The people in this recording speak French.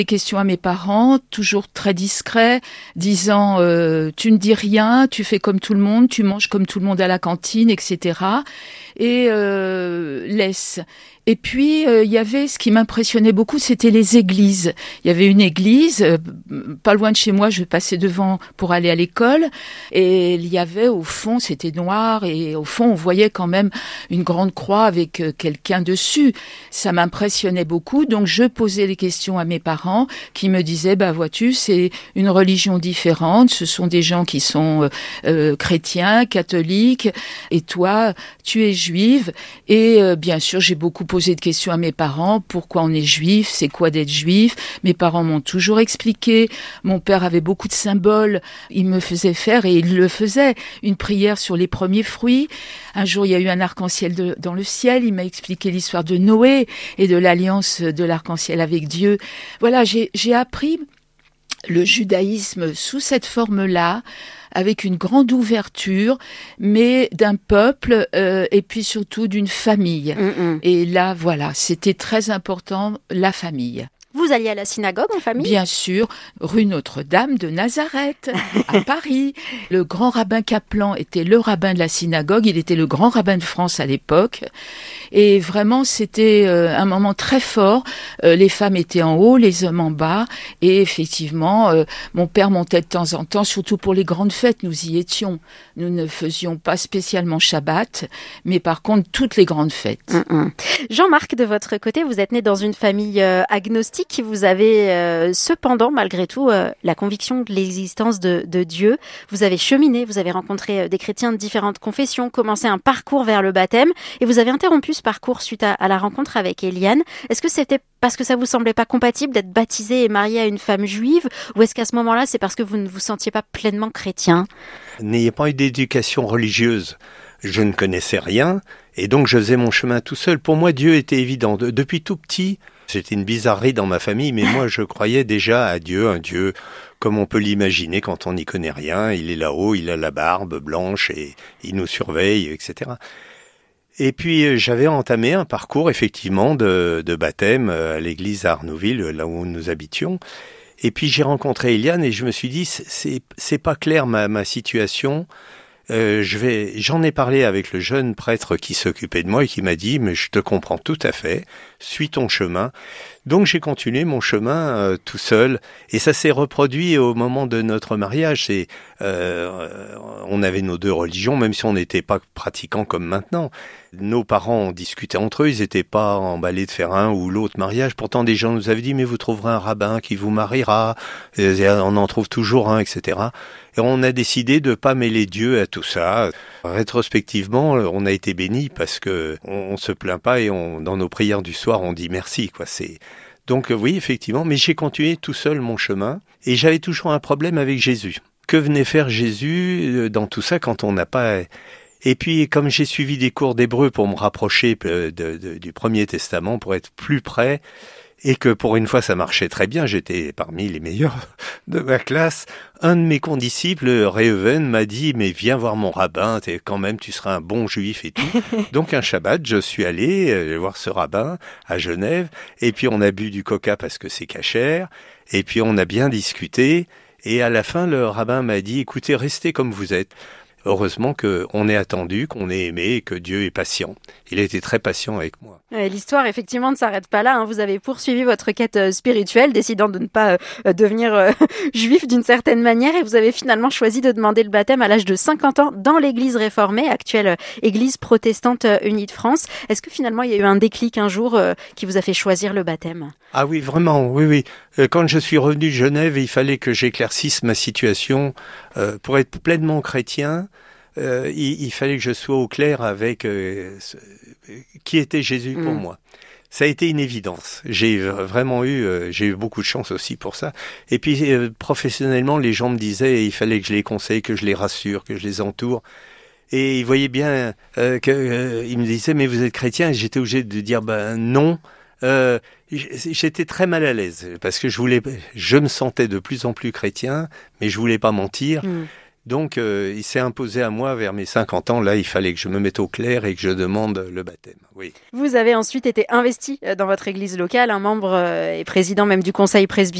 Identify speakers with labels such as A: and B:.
A: des questions à mes parents, toujours très discret, disant tu ne dis rien, tu fais comme tout le monde, tu manges comme tout le monde à la cantine, etc. Et laisse. Et puis, il y avait, ce qui m'impressionnait beaucoup, c'était les églises. Il y avait une église, pas loin de chez moi, je passais devant pour aller à l'école, et il y avait au fond, c'était noir, et au fond, on voyait quand même une grande croix avec quelqu'un dessus. Ça m'impressionnait beaucoup, donc je posais les questions à mes parents, qui me disaient, vois-tu, c'est une religion différente, ce sont des gens qui sont chrétiens, catholiques, et toi, tu es juive, et bien sûr, j'ai beaucoup posé de questions à mes parents, pourquoi on est juif, c'est quoi d'être juif. Mes parents m'ont toujours expliqué, mon père avait beaucoup de symboles, il me faisait faire, et il le faisait, une prière sur les premiers fruits. Un jour, il y a eu un arc-en-ciel dans le ciel, il m'a expliqué l'histoire de Noé et de l'alliance de l'arc-en-ciel avec Dieu. Voilà, j'ai appris le judaïsme sous cette forme-là, avec une grande ouverture, mais d'un peuple et puis surtout d'une famille. Et là, voilà, c'était très important, la famille.
B: Vous alliez à la synagogue en famille ?
A: Bien sûr, rue Notre-Dame de Nazareth, à Paris. Le grand rabbin Kaplan était le rabbin de la synagogue, il était le grand rabbin de France à l'époque. Et vraiment, c'était un moment très fort. Les femmes étaient en haut, les hommes en bas. Et effectivement, mon père montait de temps en temps, surtout pour les grandes fêtes, nous y étions. Nous ne faisions pas spécialement Shabbat, mais par contre, toutes les grandes fêtes.
B: Jean-Marc, de votre côté, vous êtes né dans une famille agnostique. Vous avez cependant, malgré tout, la conviction de l'existence de Dieu. Vous avez cheminé, vous avez rencontré des chrétiens de différentes confessions, commencé un parcours vers le baptême, et vous avez interrompu ce parcours suite à la rencontre avec Eliane. Est-ce que c'était parce que ça vous semblait pas compatible d'être baptisé et marié à une femme juive, ou est-ce qu'à ce moment-là, c'est parce que vous ne vous sentiez pas pleinement chrétien ?
C: N'ayant pas eu d'éducation religieuse, je ne connaissais rien, et donc je faisais mon chemin tout seul. Pour moi, Dieu était évident. Depuis tout petit, c'était une bizarrerie dans ma famille, mais moi, je croyais déjà à Dieu, un Dieu comme on peut l'imaginer quand on n'y connaît rien. Il est là-haut, il a la barbe blanche et il nous surveille, etc. Et puis, j'avais entamé un parcours, effectivement, de baptême à l'église à Arnouville, là où nous habitions. Et puis, j'ai rencontré Eliane et je me suis dit, c'est pas clair ma situation. J'en ai parlé avec le jeune prêtre qui s'occupait de moi et qui m'a dit « mais je te comprends tout à fait, suis ton chemin ». Donc j'ai continué mon chemin tout seul et ça s'est reproduit au moment de notre mariage. On avait nos deux religions, même si on n'était pas pratiquants comme maintenant. Nos parents discutaient entre eux, ils n'étaient pas emballés de faire un ou l'autre mariage. Pourtant des gens nous avaient dit « mais vous trouverez un rabbin qui vous mariera, et on en trouve toujours un, etc. » Et on a décidé de ne pas mêler Dieu à tout ça. Rétrospectivement, on a été bénis parce que on se plaint pas et dans nos prières du soir, on dit merci, quoi. Donc oui, effectivement, mais j'ai continué tout seul mon chemin et j'avais toujours un problème avec Jésus. Que venait faire Jésus dans tout ça quand on n'a pas... Et puis, comme j'ai suivi des cours d'hébreu pour me rapprocher du Premier Testament, pour être plus près, et que pour une fois ça marchait très bien, j'étais parmi les meilleurs de ma classe, un de mes condisciples, Reuven, m'a dit « mais viens voir mon rabbin, tu seras un bon juif et tout ». Donc un Shabbat, je suis allé voir ce rabbin à Genève, et puis on a bu du coca parce que c'est cachère, et puis on a bien discuté, et à la fin le rabbin m'a dit « écoutez, restez comme vous êtes ». Heureusement qu'on est attendu, qu'on est aimé et que Dieu est patient. Il a été très patient avec moi.
B: L'histoire, effectivement, ne s'arrête pas là. Vous avez poursuivi votre quête spirituelle, décidant de ne pas devenir juif d'une certaine manière. Et vous avez finalement choisi de demander le baptême à l'âge de 50 ans dans l'église réformée, actuelle église protestante unie de France. Est-ce que finalement, il y a eu un déclic un jour qui vous a fait choisir le baptême ?
C: Ah oui, vraiment, oui. Quand je suis revenu de Genève, il fallait que j'éclaircisse ma situation. Pour être pleinement chrétien, il fallait que je sois au clair avec qui était Jésus pour moi. Ça a été une évidence. J'ai eu beaucoup de chance aussi pour ça. Et puis professionnellement, les gens me disaient il fallait que je les conseille, que je les rassure, que je les entoure. Et ils voyaient bien ils me disaient mais vous êtes chrétien, et j'étais obligé de dire non. J'étais très mal à l'aise parce que je me sentais de plus en plus chrétien, mais je voulais pas mentir. Donc, il s'est imposé à moi vers mes 50 ans. Là, il fallait que je me mette au clair et que je demande le baptême. Oui.
B: Vous avez ensuite été investi dans votre église locale, un membre et président même du conseil presbytère.